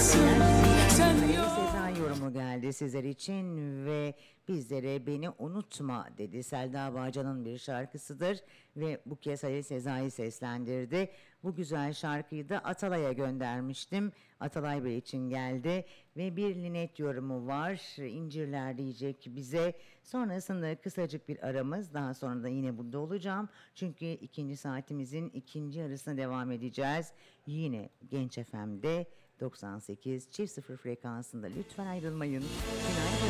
Sen Sezai yorumu geldi sizler için ve bizlere Beni Unutma dedi. Selda Bağcan'ın bir şarkısıdır ve bu kez Halil Sezai seslendirdi. Bu güzel şarkıyı da Atalay'a göndermiştim. Atalay Bey için geldi ve bir Linet yorumu var. İncirler diyecek bize. Sonrasında kısacık bir aramız. Daha sonra da yine burada olacağım. Çünkü ikinci saatimizin ikinci yarısına devam edeceğiz. Yine Genç FM'de 98 çift sıfır frekansında lütfen ayrılmayın. Günaydın.